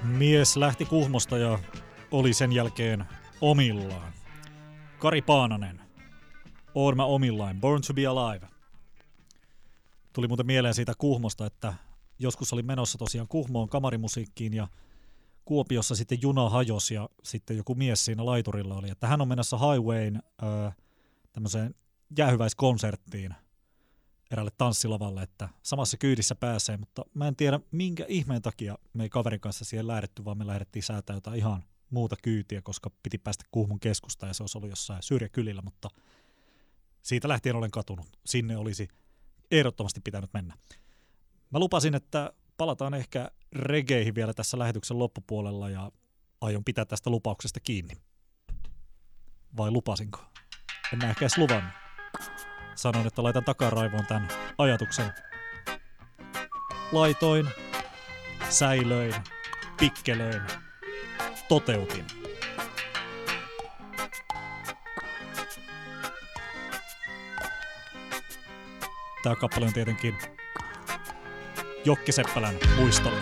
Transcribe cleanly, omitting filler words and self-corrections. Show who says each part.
Speaker 1: Mies lähti Kuhmosta ja oli sen jälkeen omillaan. Kari Paananen. Oon mä omillaan. Born to be alive. Tuli muuten mieleen siitä Kuhmosta, että joskus oli menossa tosiaan Kuhmoon kamarimusiikkiin ja Kuopiossa sitten juna hajosi ja sitten joku mies siinä laiturilla oli, että hän on menossa Highwayn tämmöiseen jäähyväiskonserttiin eräälle tanssilavalle, että samassa kyydissä pääsee, mutta mä en tiedä minkä ihmeen takia me ei kaverin kanssa siihen lähdetty, vaan me lähdettiin säätää jotain ihan muuta kyytiä, koska piti päästä Kuhmon keskustaan ja se olisi ollut jossain syrjäkylillä, mutta siitä lähtien olen katunut. Sinne olisi ehdottomasti pitänyt mennä. Mä lupasin, että palataan ehkä regeihin vielä tässä lähetyksen loppupuolella ja aion pitää tästä lupauksesta kiinni. Vai lupasinko? En mä ehkä edes luvannut. Sanoin, että laitan takaraivoon tämän ajatuksen. Laitoin, säilöin, pikkelöin, toteutin. Tämä kappale on tietenkin Jokki Seppälän muistolle.